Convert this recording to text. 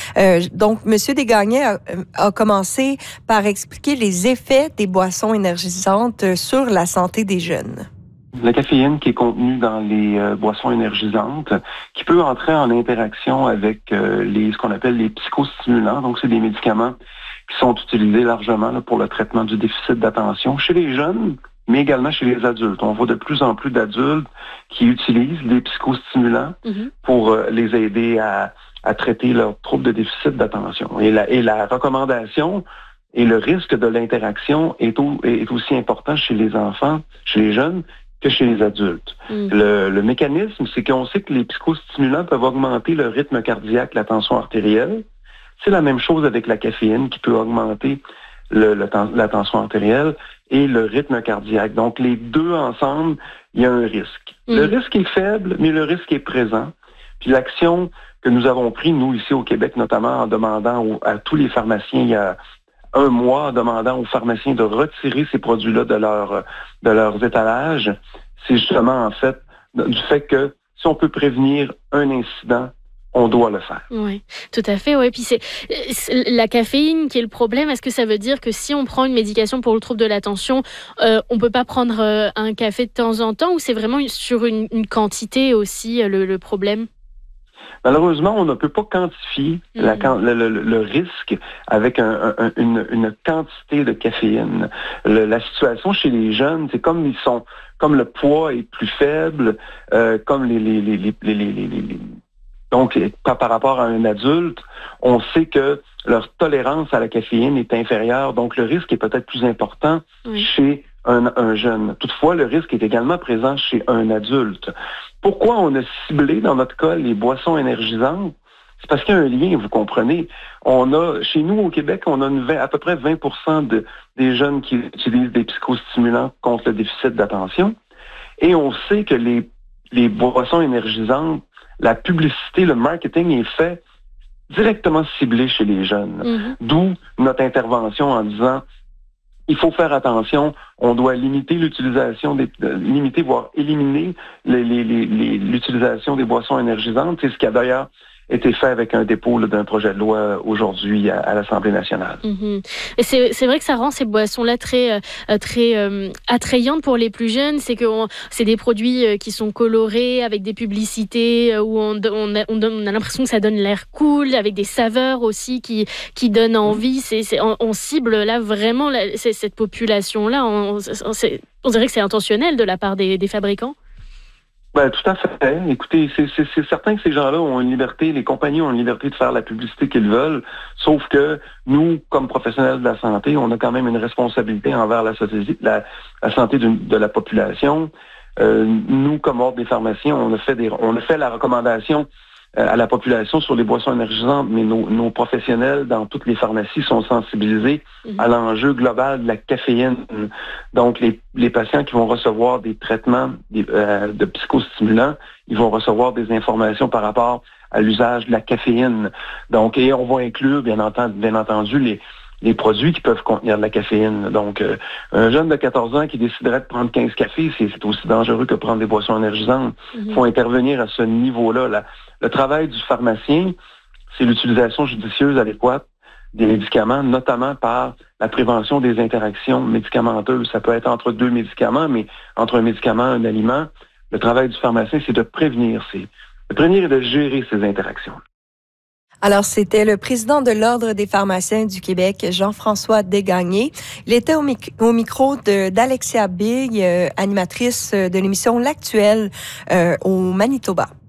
Donc, M. Desgagnés a commencé par expliquer les effets des boissons énergisantes sur la santé des jeunes. La caféine qui est contenue dans les boissons énergisantes, qui peut entrer en interaction avec ce qu'on appelle les psychostimulants. Donc, c'est des médicaments qui sont utilisés largement là, pour le traitement du déficit d'attention chez les jeunes, mais également chez les adultes. On voit de plus en plus d'adultes qui utilisent des psychostimulants pour les aider à traiter leurs troubles de déficit d'attention. Et la recommandation et le risque de l'interaction est aussi important chez les enfants, chez les jeunes, que chez les adultes. Le mécanisme, c'est qu'on sait que les psychostimulants peuvent augmenter le rythme cardiaque, la tension artérielle. C'est la même chose avec la caféine qui peut augmenter la tension artérielle et le rythme cardiaque. Donc, les deux ensemble, il y a un risque. Le risque est faible, mais le risque est présent. Puis l'action que nous avons prise, nous, ici au Québec, notamment en demandant à tous les pharmaciens, il y a un mois, en demandant aux pharmaciens de retirer ces produits-là de leurs étalages, c'est justement, en fait, du fait que si on peut prévenir un incident, on doit le faire. Oui, tout à fait. Ouais. Puis c'est la caféine qui est le problème. Est-ce que ça veut dire que si on prend une médication pour le trouble de l'attention, on peut pas prendre un café de temps en temps, ou c'est vraiment sur une quantité aussi le problème? Malheureusement, on ne peut pas quantifier le risque avec une quantité de caféine. La situation chez les jeunes, c'est comme le poids est plus faible, comme donc, par rapport à un adulte, on sait que leur tolérance à la caféine est inférieure, donc le risque est peut-être plus important chez un jeune. Toutefois, le risque est également présent chez un adulte. Pourquoi on a ciblé, dans notre cas, les boissons énergisantes? C'est parce qu'il y a un lien, vous comprenez. Chez nous, au Québec, on a à peu près 20% des jeunes qui utilisent des psychostimulants contre le déficit d'attention. Et on sait que les boissons énergisantes, la publicité, le marketing est fait directement ciblé chez les jeunes. D'où notre intervention en disant, il faut faire attention, on doit limiter l'utilisation voire éliminer l'utilisation des boissons énergisantes. C'est ce qui a d'ailleurs été fait avec un dépôt d'un projet de loi aujourd'hui à l'Assemblée nationale. Et c'est vrai que ça rend ces boissons-là très attrayantes pour les plus jeunes. C'est des produits qui sont colorés avec des publicités où on a l'impression que ça donne l'air cool, avec des saveurs aussi qui donnent envie. On cible là vraiment cette population-là. On dirait que c'est intentionnel de la part des fabricants. Ben, tout à fait. Écoutez, c'est certain que ces gens-là ont une liberté, les compagnies ont une liberté de faire la publicité qu'ils veulent, sauf que nous, comme professionnels de la santé, on a quand même une responsabilité envers la société, la santé de la population. Nous, comme ordre des pharmaciens, on a fait la recommandation à la population sur les boissons énergisantes, mais nos professionnels dans toutes les pharmacies sont sensibilisés à l'enjeu global de la caféine. Donc, les patients qui vont recevoir des traitements de psychostimulants, ils vont recevoir des informations par rapport à l'usage de la caféine. Donc, et on va inclure, bien entendu, les produits qui peuvent contenir de la caféine. Donc, un jeune de 14 ans qui déciderait de prendre 15 cafés, c'est aussi dangereux que prendre des boissons énergisantes. Il faut intervenir à ce niveau-là. Le travail du pharmacien, c'est l'utilisation judicieuse adéquate des médicaments, notamment par la prévention des interactions médicamenteuses. Ça peut être entre deux médicaments, mais entre un médicament et un aliment, le travail du pharmacien, c'est de prévenir et de gérer ces interactions. Alors, c'était le président de l'Ordre des pharmaciens du Québec, Jean-François Desgagnés. Il était au micro d'Alexia Big, animatrice de l'émission L'Actuel au Manitoba.